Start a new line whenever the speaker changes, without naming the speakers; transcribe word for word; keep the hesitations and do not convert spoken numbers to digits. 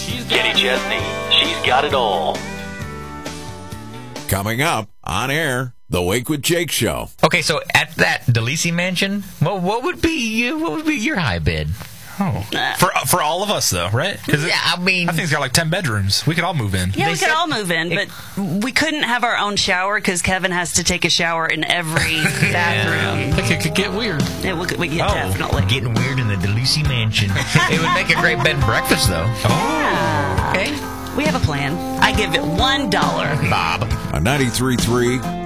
Kenny Chesney, she's got it all.
Coming up on air, the Wake with Jake show.
Okay, so at that DeLisi mansion, what what would be what would be your high bid?
Oh, for for all of us though, right?
Yeah, it, I mean,
I think it's got like ten bedrooms. We could all move in.
Yeah,
They
we could
said-
all move in, but we couldn't have our own shower because Kevin has to take a shower in every bathroom.
Like it could get weird.
Yeah, we, we, yeah,
oh,
definitely.
getting weird in the DeLisi mansion. It would make a great bed and breakfast, though.
Yeah.
Okay,
We have a plan. I give it one dollar.
Bob.
On ninety-three point three